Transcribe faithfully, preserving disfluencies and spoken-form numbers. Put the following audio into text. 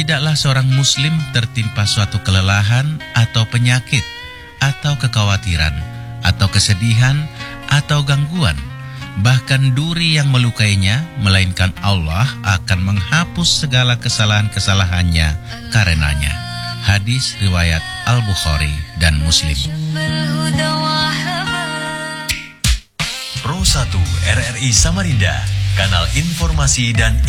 Tidaklah seorang muslim tertimpa suatu kelelahan atau penyakit, atau kekhawatiran, atau kesedihan, atau gangguan, bahkan duri yang melukainya, melainkan Allah akan menghapus segala kesalahan-kesalahannya karenanya. Hadis riwayat Al-Bukhari dan Muslim. Pro satu R R I Samarinda, kanal informasi dan